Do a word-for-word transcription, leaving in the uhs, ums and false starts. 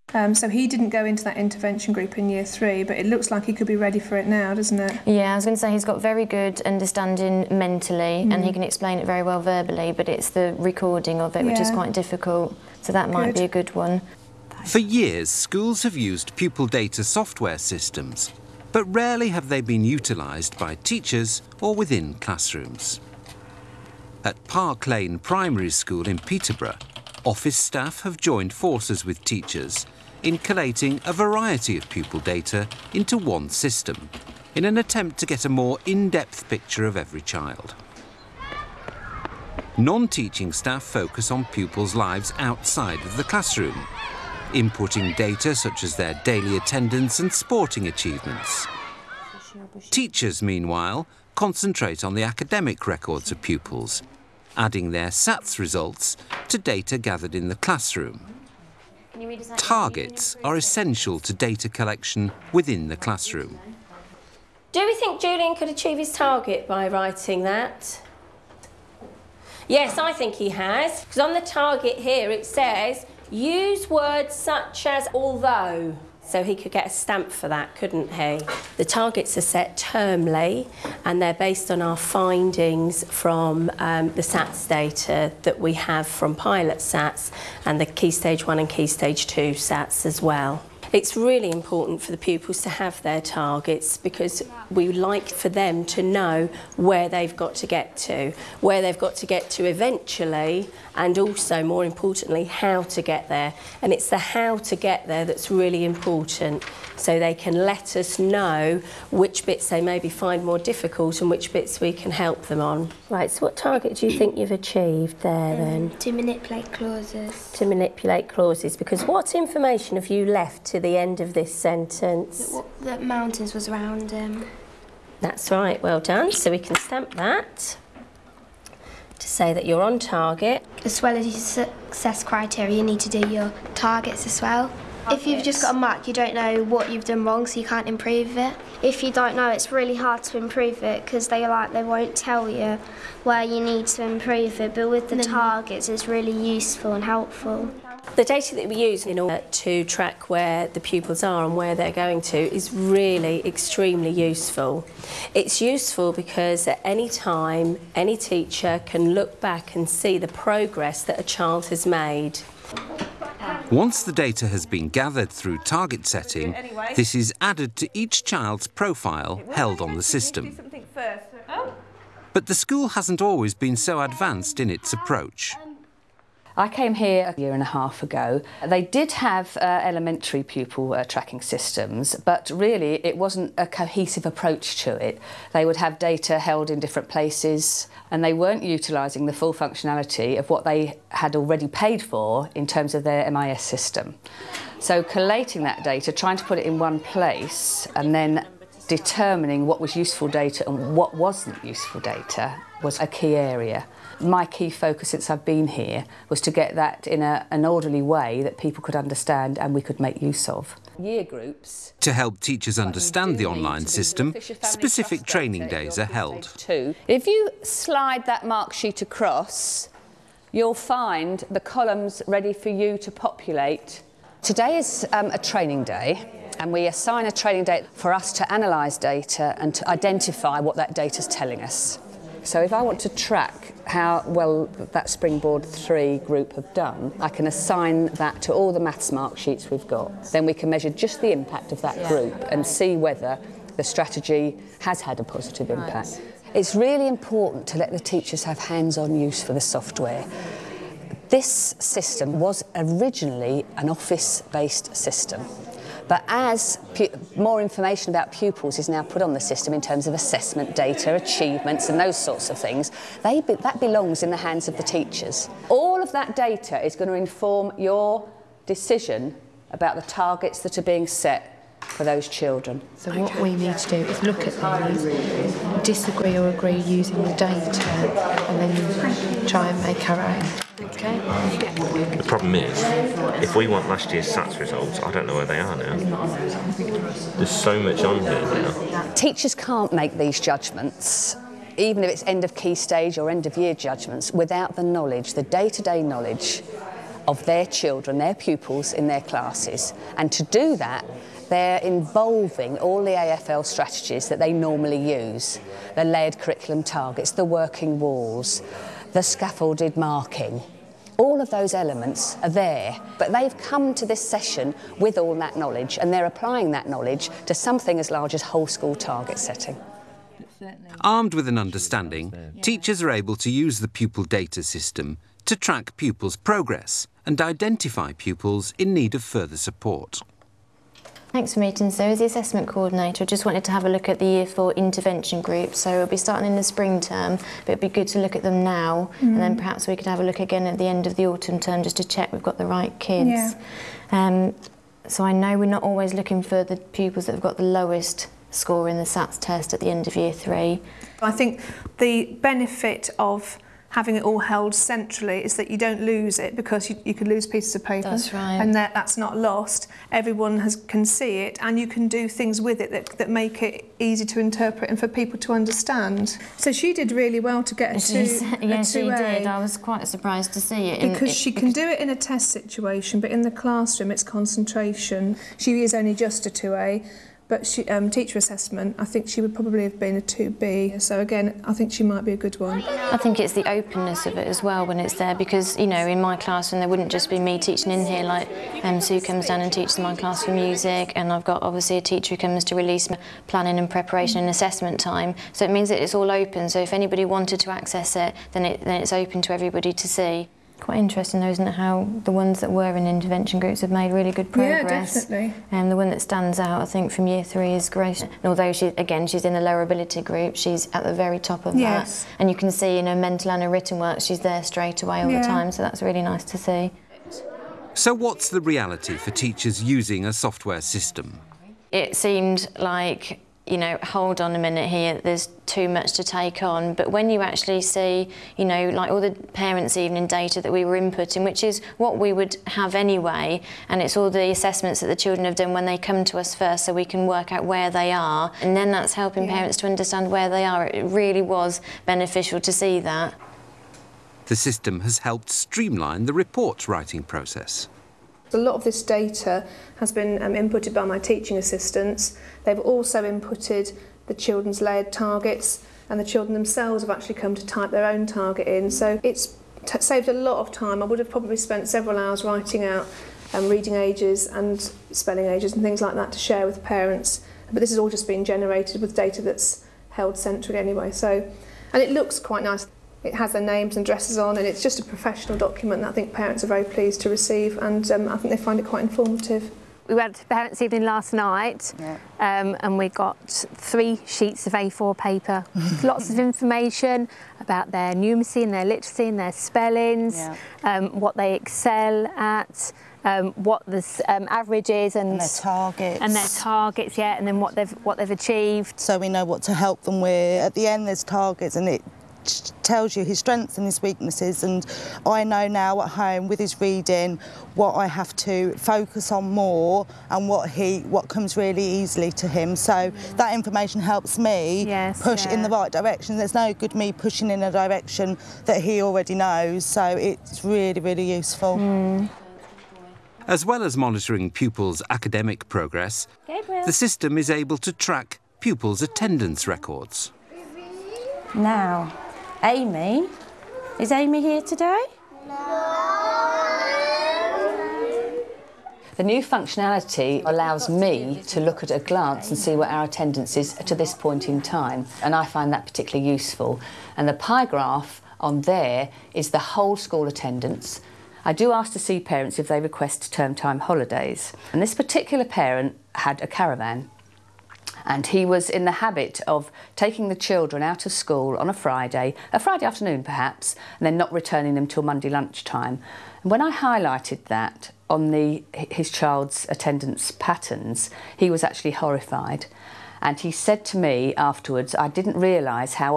Um, so he didn't go into that intervention group in year three, but it looks like he could be ready for it now, doesn't it? Yeah, I was going to say he's got very good understanding mentally mm. and he can explain it very well verbally, but it's the recording of it yeah. which is quite difficult, so that might good. be a good one. For years, schools have used pupil data software systems, but rarely have they been utilised by teachers or within classrooms. At Park Lane Primary School in Peterborough, office staff have joined forces with teachers in collating a variety of pupil data into one system, in an attempt to get a more in-depth picture of every child. Non-teaching staff focus on pupils' lives outside of the classroom, inputting data such as their daily attendance and sporting achievements. Teachers, meanwhile, concentrate on the academic records of pupils, adding their SATS results to data gathered in the classroom. Targets are essential to data collection within the classroom. Do we think Julian could achieve his target by writing that? Yes, I think he has, because on the target here it says, use words such as although. So he could get a stamp for that, couldn't he? The targets are set termly and they're based on our findings from um, the SATS data that we have from pilot SATS and the Key Stage one and Key Stage two SATS as well. It's really important for the pupils to have their targets because we like for them to know where they've got to get to, where they've got to get to eventually, and also, more importantly, how to get there. And it's the how to get there that's really important, so they can let us know which bits they maybe find more difficult and which bits we can help them on. Right, so what target do you think you've achieved there um, then? To manipulate clauses. To manipulate clauses, because what information have you left to the end of this sentence? That, that mountains was around him. That's right, well done. So we can stamp that to say that you're on target. As well as your success criteria, you need to do your targets as well. Targets. If you've just got a mark, you don't know what you've done wrong, so you can't improve it. If you don't know, it's really hard to improve it because they like they won't tell you where you need to improve it. But with the mm-hmm. targets, it's really useful and helpful. The data that we use in order to track where the pupils are and where they're going to is really extremely useful. It's useful because at any time, any teacher can look back and see the progress that a child has made. Once the data has been gathered through target setting, this is added to each child's profile held on the system. But the school hasn't always been so advanced in its approach. I came here a year and a half ago. They did have uh, elementary pupil uh, tracking systems, but really it wasn't a cohesive approach to it. They would have data held in different places and they weren't utilising the full functionality of what they had already paid for in terms of their M I S system. So collating that data, trying to put it in one place and then determining what was useful data and what wasn't useful data was a key area. My key focus since I've been here was to get that in a, an orderly way that people could understand and we could make use of. Year groups. To help teachers understand the online system, specific training days are held. If you slide that mark sheet across, you'll find the columns ready for you to populate. Today is um, a training day. And we assign a training date for us to analyse data and to identify what that data is telling us. So if I want to track how well that Springboard three group have done, I can assign that to all the maths mark sheets we've got. Then we can measure just the impact of that group and see whether the strategy has had a positive impact. Right. It's really important to let the teachers have hands-on use for the software. This system was originally an office-based system. But as more information about pupils is now put on the system in terms of assessment data, achievements and those sorts of things, they be, that belongs in the hands of the teachers. All of that data is going to inform your decision about the targets that are being set for those children. So what we need to do is look at these, disagree or agree using the data, and then try and make our own. Okay. The problem is, if we want last year's SATS results, I don't know where they are now. There's so much on here now. Teachers can't make these judgments, even if it's end of key stage or end of year judgments, without the knowledge, the day-to-day knowledge of their children, their pupils in their classes. And to do that, they're involving all the A F L strategies that they normally use. The layered curriculum targets, the working walls, the scaffolded marking. All of those elements are there, but they've come to this session with all that knowledge, and they're applying that knowledge to something as large as whole school target setting. Armed with an understanding, teachers are able to use the pupil data system to track pupils' progress and identify pupils in need of further support. Thanks for meeting. So as the assessment coordinator, I just wanted to have a look at the year four intervention group. So we'll be starting in the spring term, but it'd be good to look at them now, mm. and then perhaps we could have a look again at the end of the autumn term just to check we've got the right kids. Yeah. Um, so I know we're not always looking for the pupils that have got the lowest score in the SATS test at the end of year three. I think the benefit of having it all held centrally is that you don't lose it, because you, you could lose pieces of paper. That's right. And that, that's not lost. Everyone has, can see it, and you can do things with it that, that make it easy to interpret and for people to understand. So she did really well to get a two, yeah, a she two A. did. I was quite surprised to see it. Because it, she can do it in a test situation, but in the classroom it's concentration. She is only just a two A. But she, um, teacher assessment, I think she would probably have been a two B. So again, I think she might be a good one. I think it's the openness of it as well when it's there, because, you know, in my classroom there wouldn't just be me teaching in here, like um, Sue comes down and teaches my class for music, and I've got obviously a teacher who comes to release planning and preparation and assessment time. So it means that it's all open, so if anybody wanted to access it, then, it, then it's open to everybody to see. Quite interesting though, isn't it, how the ones that were in intervention groups have made really good progress. Yeah, definitely. And the one that stands out, I think, from year three is Grace. And although she, again, she's in the lower ability group, she's at the very top of yes. that. And you can see in her mental and her written work, she's there straight away all yeah. the time, so that's really nice to see. So what's the reality for teachers using a software system? It seemed like, you know, hold on a minute here, there's too much to take on. But when you actually see, you know, like all the parents' evening data that we were inputting, which is what we would have anyway, and it's all the assessments that the children have done when they come to us first, so we can work out where they are, and then that's helping yeah. parents to understand where they are. It really was beneficial to see that. The system has helped streamline the report writing process. A lot of this data has been um, inputted by my teaching assistants. They've also inputted the children's layered targets, and the children themselves have actually come to type their own target in. So it's t saved a lot of time. I would have probably spent several hours writing out um, reading ages and spelling ages and things like that to share with parents. But this has all just been generated with data that's held centrally anyway. So, and it looks quite nice. It has their names and addresses on, and it's just a professional document that I think parents are very pleased to receive, and um, I think they find it quite informative. We went to parents' evening last night, yeah. um, and we got three sheets of A four paper, lots of information about their numeracy and their literacy and their spellings, yeah. um, what they excel at, um, what the um, average is, and, and their targets, and their targets, yeah, and then what they've what they've achieved. So we know what to help them with. At the end, there's targets, and it tells you his strengths and his weaknesses, and I know now at home with his reading what I have to focus on more and what he what comes really easily to him, so that information helps me yes, push yeah. in the right direction. There's no good me pushing in a direction that he already knows, so it's really really useful. Mm. As well as monitoring pupils' academic progress, Gabriel. The system is able to track pupils' attendance records. Now, Amy, is Amy here today? The new functionality allows me to look at a glance and see what our attendance is to this point in time, and I find that particularly useful. And the pie graph on there is the whole school attendance. I do ask to see parents if they request term time holidays, and this particular parent had a caravan. And he was in the habit of taking the children out of school on a Friday, a Friday afternoon perhaps, and then not returning them till Monday lunchtime. And when I highlighted that on the, his child's attendance patterns, he was actually horrified. And he said to me afterwards, I didn't realise how